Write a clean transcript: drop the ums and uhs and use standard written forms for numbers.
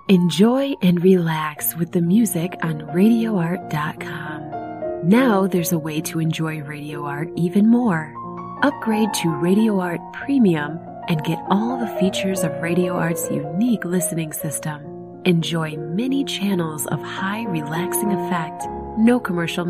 Enjoy and relax with the music on RadioArt.com. Now there's a way to enjoy Radio Art even more. Upgrade to Radio Art Premium and get all the features of Radio Art's unique listening system. Enjoy many channels of high relaxing effect, no commercial